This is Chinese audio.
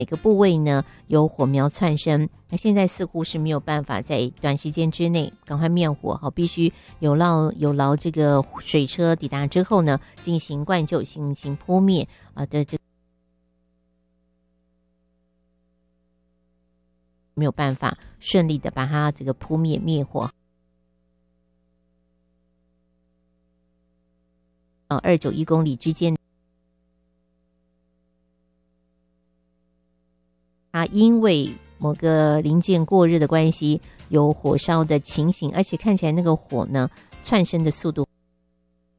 每个部位呢有火苗窜升，那现在似乎是没有办法在短时间之内赶快灭火，必须有劳这个水车抵达之后呢，进行灌救，进行扑灭的这没有办法顺利的把它这个扑灭灭火。291公里之间。它因为某个零件过热的关系，有火烧的情形，而且看起来那个火呢窜升的速度